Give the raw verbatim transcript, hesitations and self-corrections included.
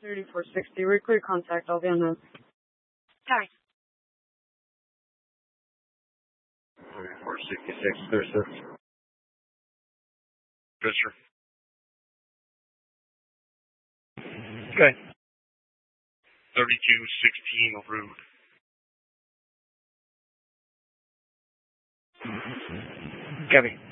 thirty-four sixty. We're clear contact. I'll be on the. Sorry. thirty-four sixty-six, thirty-six. Fisher. Okay. thirty-two sixteen Rude. Copy.